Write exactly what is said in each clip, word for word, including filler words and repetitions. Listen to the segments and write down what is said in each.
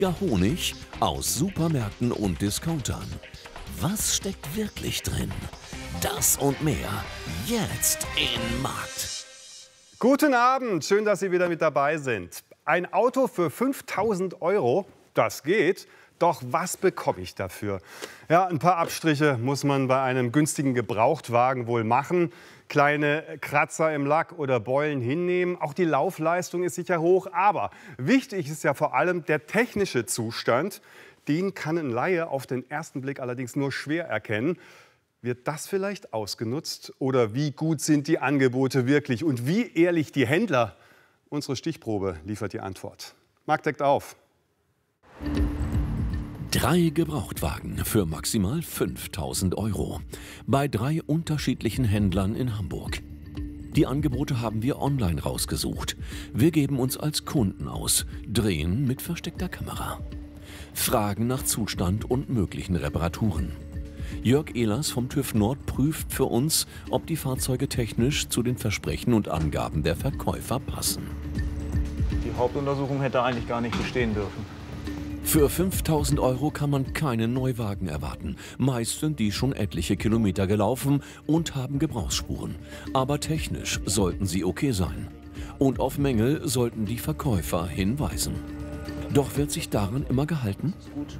Honig aus Supermärkten und Discountern. Was steckt wirklich drin? Das und mehr jetzt in Markt. Guten Abend, schön, dass Sie wieder mit dabei sind. Ein Auto für fünftausend Euro, das geht. Doch was bekomme ich dafür? Ja, ein paar Abstriche muss man bei einem günstigen Gebrauchtwagen wohl machen. Kleine Kratzer im Lack oder Beulen hinnehmen. Auch die Laufleistung ist sicher hoch. Aber wichtig ist ja vor allem der technische Zustand. Den kann ein Laie auf den ersten Blick allerdings nur schwer erkennen. Wird das vielleicht ausgenutzt? Oder wie gut sind die Angebote wirklich? Und wie ehrlich die Händler? Unsere Stichprobe liefert die Antwort. Markt deckt auf. Drei Gebrauchtwagen für maximal fünftausend Euro. Bei drei unterschiedlichen Händlern in Hamburg. Die Angebote haben wir online rausgesucht. Wir geben uns als Kunden aus, drehen mit versteckter Kamera. Fragen nach Zustand und möglichen Reparaturen. Jörg Ehlers vom TÜV Nord prüft für uns, ob die Fahrzeuge technisch zu den Versprechen und Angaben der Verkäufer passen. Die Hauptuntersuchung hätte eigentlich gar nicht bestehen dürfen. Für fünftausend Euro kann man keinen Neuwagen erwarten. Meist sind die schon etliche Kilometer gelaufen und haben Gebrauchsspuren. Aber technisch sollten sie okay sein. Und auf Mängel sollten die Verkäufer hinweisen. Doch wird sich daran immer gehalten?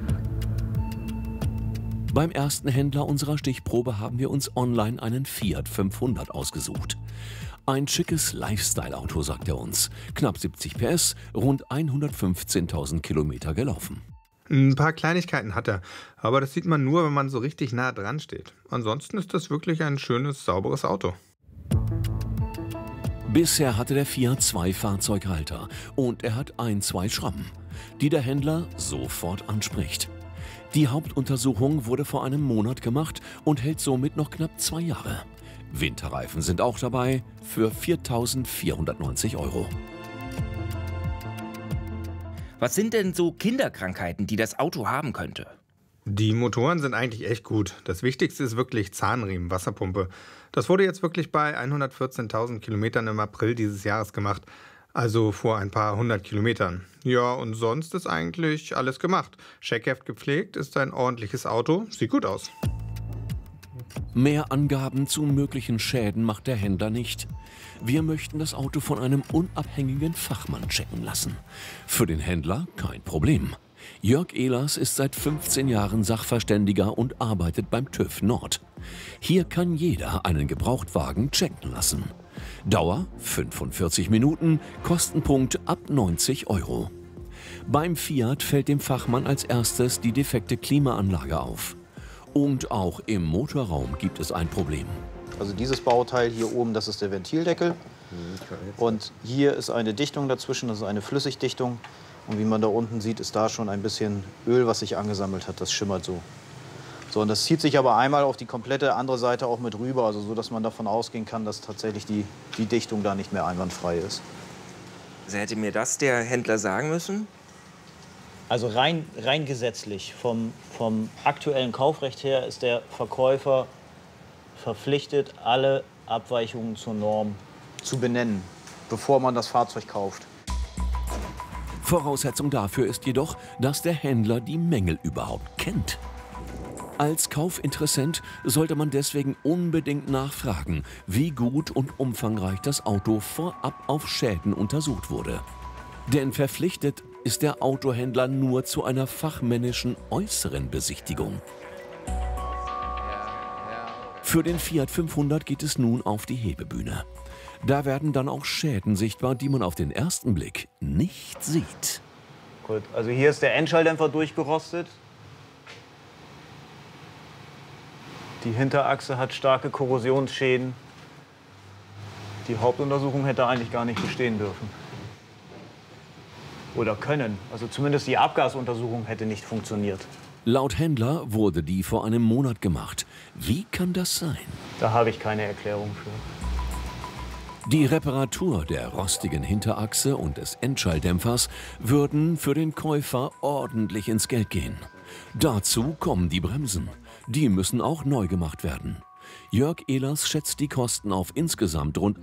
Beim ersten Händler unserer Stichprobe haben wir uns online einen Fiat fünfhundert ausgesucht. Ein schickes Lifestyle-Auto, sagt er uns. Knapp siebzig P S, rund hundertfünfzehntausend Kilometer gelaufen. Ein paar Kleinigkeiten hat er, aber das sieht man nur, wenn man so richtig nah dran steht. Ansonsten ist das wirklich ein schönes, sauberes Auto. Bisher hatte der Fiat zwei Fahrzeughalter und er hat ein, zwei Schrammen, die der Händler sofort anspricht. Die Hauptuntersuchung wurde vor einem Monat gemacht und hält somit noch knapp zwei Jahre. Winterreifen sind auch dabei für viertausendvierhundertneunzig Euro. Was sind denn so Kinderkrankheiten, die das Auto haben könnte? Die Motoren sind eigentlich echt gut. Das Wichtigste ist wirklich Zahnriemen, Wasserpumpe. Das wurde jetzt wirklich bei hundertvierzehntausend Kilometern im April dieses Jahres gemacht. Also vor ein paar hundert Kilometern. Ja, und sonst ist eigentlich alles gemacht. Scheckheft gepflegt, ist ein ordentliches Auto, sieht gut aus. Mehr Angaben zu möglichen Schäden macht der Händler nicht. Wir möchten das Auto von einem unabhängigen Fachmann checken lassen. Für den Händler kein Problem. Jörg Ehlers ist seit fünfzehn Jahren Sachverständiger und arbeitet beim TÜV Nord. Hier kann jeder einen Gebrauchtwagen checken lassen. Dauer fünfundvierzig Minuten, Kostenpunkt ab neunzig Euro. Beim Fiat fällt dem Fachmann als erstes die defekte Klimaanlage auf. Und auch im Motorraum gibt es ein Problem. Also dieses Bauteil hier oben, das ist der Ventildeckel. Und hier ist eine Dichtung dazwischen, das ist eine Flüssigdichtung. Und wie man da unten sieht, ist da schon ein bisschen Öl, was sich angesammelt hat. Das schimmert so. So, und das zieht sich aber einmal auf die komplette andere Seite auch mit rüber, also so, dass man davon ausgehen kann, dass tatsächlich die, die Dichtung da nicht mehr einwandfrei ist. Also hätte mir das der Händler sagen müssen? Also rein, rein gesetzlich, vom, vom aktuellen Kaufrecht her ist der Verkäufer verpflichtet, alle Abweichungen zur Norm zu benennen, bevor man das Fahrzeug kauft. Voraussetzung dafür ist jedoch, dass der Händler die Mängel überhaupt kennt. Als Kaufinteressent sollte man deswegen unbedingt nachfragen, wie gut und umfangreich das Auto vorab auf Schäden untersucht wurde. Denn verpflichtet ist der Autohändler nur zu einer fachmännischen äußeren Besichtigung. Für den Fiat fünfhundert geht es nun auf die Hebebühne. Da werden dann auch Schäden sichtbar, die man auf den ersten Blick nicht sieht. Gut, also hier ist der Endschalldämpfer durchgerostet. Die Hinterachse hat starke Korrosionsschäden. Die Hauptuntersuchung hätte eigentlich gar nicht bestehen dürfen. Oder können. Also zumindest die Abgasuntersuchung hätte nicht funktioniert. Laut Händler wurde die vor einem Monat gemacht. Wie kann das sein? Da habe ich keine Erklärung für. Die Reparatur der rostigen Hinterachse und des Endschalldämpfers würden für den Käufer ordentlich ins Geld gehen. Dazu kommen die Bremsen. Die müssen auch neu gemacht werden. Jörg Ehlers schätzt die Kosten auf insgesamt rund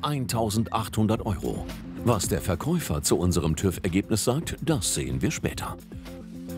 eintausendachthundert Euro. Was der Verkäufer zu unserem TÜV-Ergebnis sagt, das sehen wir später.